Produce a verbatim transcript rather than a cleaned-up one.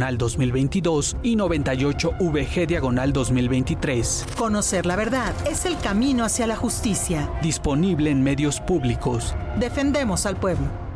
diagonal dos mil veintidós y noventa y ocho V G diagonal dos mil veintitrés. Conocer la verdad es el camino hacia la justicia. Disponible en medios públicos. Defendemos al pueblo.